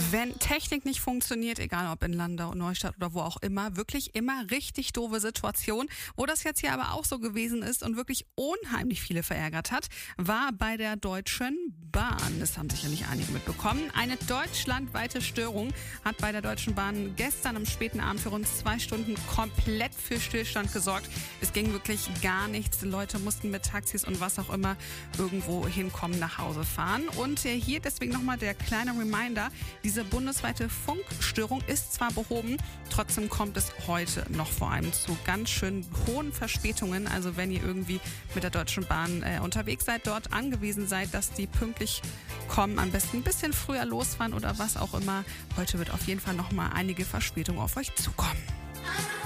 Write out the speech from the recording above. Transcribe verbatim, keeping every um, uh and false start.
Wenn Technik nicht funktioniert, egal ob in Landau, Neustadt oder wo auch immer, wirklich immer richtig doofe Situation. Wo das jetzt hier aber auch so gewesen ist und wirklich unheimlich viele verärgert hat, war bei der Deutschen Bahn. Das haben sicherlich einige mitbekommen. Eine deutschlandweite Störung hat bei der Deutschen Bahn gestern am späten Abend für rund zwei Stunden komplett für Stillstand gesorgt. Es ging wirklich gar nichts. Die Leute mussten mit Taxis und was auch immer irgendwo hinkommen, nach Hause fahren. Und hier deswegen nochmal der kleine Reminder: Diese bundesweite Funkstörung ist zwar behoben, trotzdem kommt es heute noch vor allem zu ganz schön hohen Verspätungen. Also wenn ihr irgendwie mit der Deutschen Bahn äh, unterwegs seid, dort angewiesen seid, dass die pünktlich kommen, am besten ein bisschen früher losfahren oder was auch immer. Heute wird auf jeden Fall noch mal einige Verspätungen auf euch zukommen.